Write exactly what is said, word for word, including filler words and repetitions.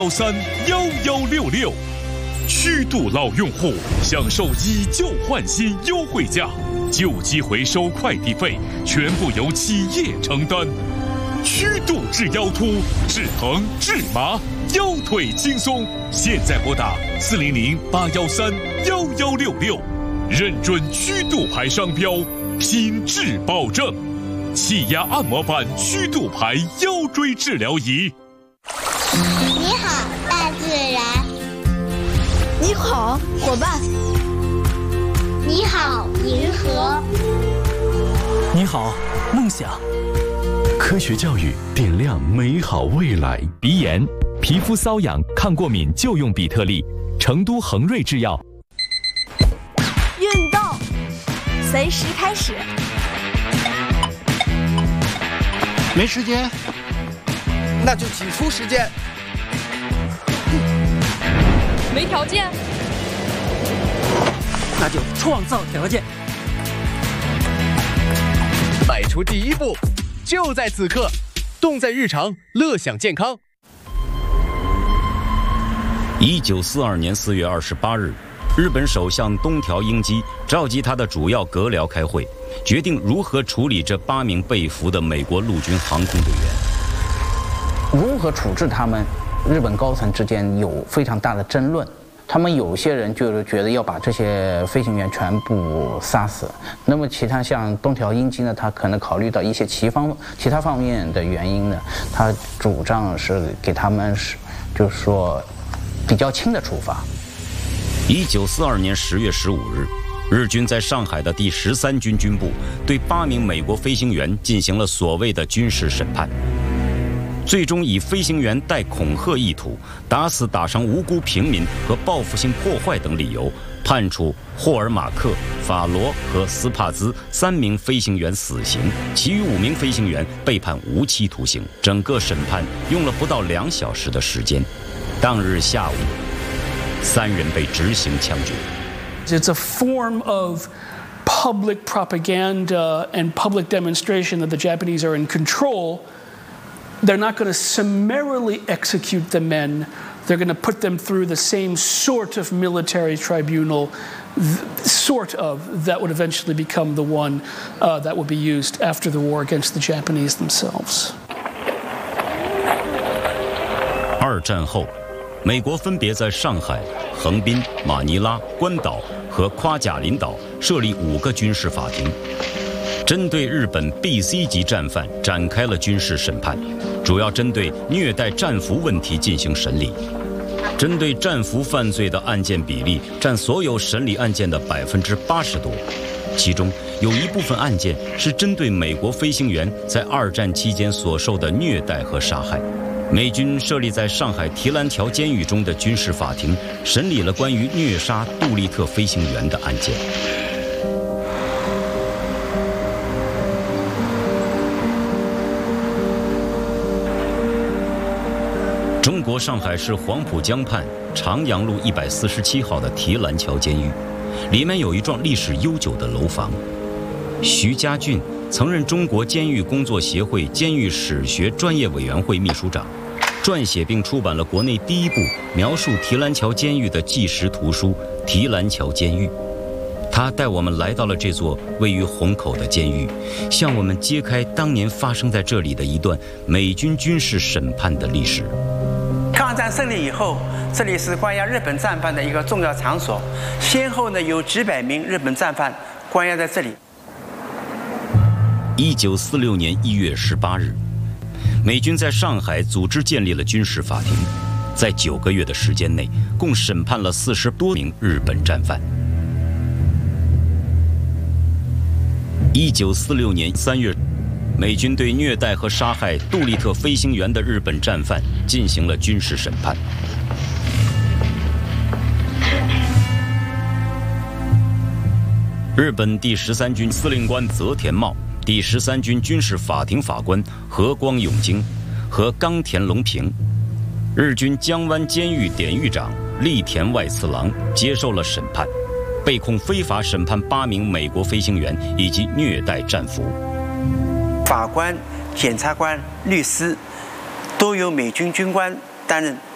幺三幺幺六六，虚度老用户享受以旧换新优惠价，旧机回收快递费全部由企业承担。虚度治腰突、治疼、治麻，腰腿轻松。现在拨打四零零八幺三幺幺六六，认准虚度牌商标，品质保证。气压按摩板虚度牌腰椎治疗仪。 你好，大自然。 你好，伙伴。 你好，银河。 你好，梦想。 科学教育点亮美好未来。 鼻炎、皮肤瘙痒、抗过敏就用比特利，成都恒瑞制药。 运动，随时开始。 没时间，那就挤出时间。 没条件， 那就创造条件。 迈出第一步，就在此刻，动在日常，乐享健康。 一九四二年四月二十八日，日本首相东条英机召集他的主要阁僚开会，决定如何处理这八名被俘的美国陆军航空队员。 如何处置他们？日本高层之间有非常大的争论。他们有些人就是觉得要把这些飞行员全部杀死，那么其他像东条英机呢，他可能考虑到一些其方其他方面的原因呢，他主张是给他们是就是说比较轻的处罚。 一九四二年十月十五日，日军在上海的第十三军军部对八名美国飞行员进行了所谓的军事审判。最终以飞行员带恐吓意图、打死打伤无辜平民和报复性破坏等理由，判处霍尔马克、法罗和斯帕兹三名飞行员死刑，其余五名飞行员被判无期徒刑。整个审判用了不到两小时的时间。当日下午，三人被执行枪决。 It's a form of public propaganda and public demonstration that the Japanese are in control.They're not going to summarily execute the men. They're going to put them through the same sort of military tribunal, sort of, that would eventually become the one uh, that would be used after the war against the Japanese themselves. 二战后，美国分别在上海、横滨、马尼拉、关岛和夸贾林岛设立五个军事法庭，针对日本 B、C 级战犯展开了军事审判。主要针对虐待战俘问题进行审理，针对战俘犯罪的案件比例占所有审理案件的百分之八十多，其中有一部分案件是针对美国飞行员在二战期间所受的虐待和杀害。美军设立在上海提篮桥监狱中的军事法庭，审理了关于虐杀杜立特飞行员的案件。中国上海市黄浦江畔长阳路一百四十七号的提篮桥监狱，里面有一幢历史悠久的楼房。徐家俊曾任中国监狱工作协会监狱史学专业委员会秘书长，撰写并出版了国内第一部描述提篮桥监狱的纪实图书《提篮桥监狱》。他带我们来到了这座位于虹口的监狱，向我们揭开当年发生在这里的一段美军军事审判的历史。 抗战胜利以后，这里是关押日本战犯的一个重要场所，先后呢有几百名日本战犯关押在这里。 一九四六年一月十八日，美军在上海组织建立了军事法庭，在九个月的时间内，共审判了四十多名日本战犯。一九四六年三月。美军对虐待和杀害杜立特飞行员的日本战犯进行了军事审判。日本第十三军司令官泽田茂、第十三军军事法庭法官河光永京和冈田龙平，日军江湾监狱典狱长栗田外次郎接受了审判，被控非法审判八名美国飞行员以及虐待战俘。 法官、检察官、律师都由美军军官担任。